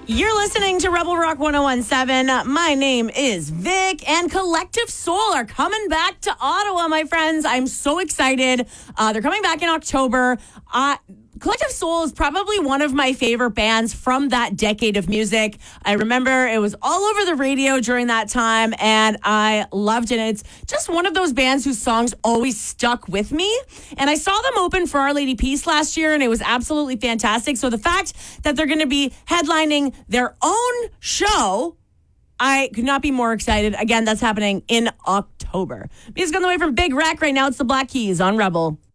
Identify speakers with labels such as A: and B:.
A: You're listening to Rebel Rock 1017. My name is Vic, and Collective Soul are coming back to Ottawa, my friends. I'm so excited. They're coming back in October. Collective Soul is probably one of my favorite bands from that decade of music. I remember it was all over the radio during that time, and I loved it. It's just one of those bands whose songs always stuck with me. And I saw them open for Our Lady Peace last year, and it was absolutely fantastic. So the fact that they're going to be headlining their own show, I could not be more excited. Again, that's happening in October. Music on the way from Big Wreck right now. It's the Black Keys on Rebel.